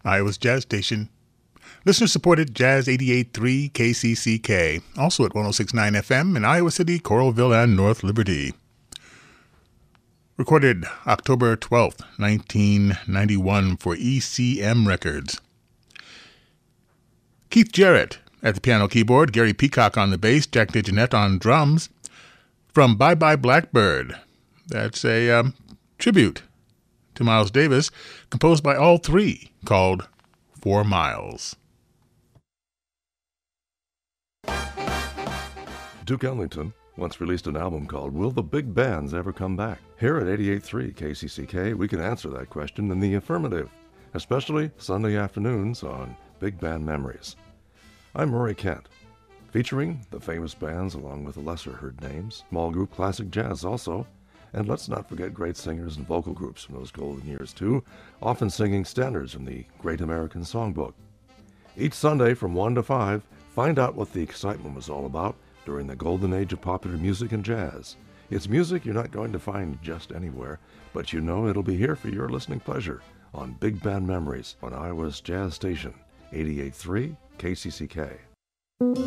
Iowa's Jazz Station. Listener-supported Jazz 88.3 KCCK, also at 106.9 FM in Iowa City, Coralville, and North Liberty. Recorded October 12th, 1991 for ECM Records. Keith Jarrett at the piano keyboard, Gary Peacock on the bass, Jack DeJohnette on drums. From Bye Bye Blackbird, that's a tribute to Miles Davis, composed by all three, called 4 Miles. Duke Ellington once released an album called Will the Big Bands Ever Come Back? Here at 88.3 KCCK, we can answer that question in the affirmative, especially Sunday afternoons on Big Band Memories. I'm Murray Kent, featuring the famous bands along with the lesser-heard names, small group classic jazz also, and let's not forget great singers and vocal groups from those golden years too, often singing standards from the Great American Songbook. Each Sunday from 1 to 5, find out what the excitement was all about during the golden age of popular music and jazz. It's music you're not going to find just anywhere, but you know it'll be here for your listening pleasure on Big Band Memories on Iowa's Jazz Station, 88.3 KCCK.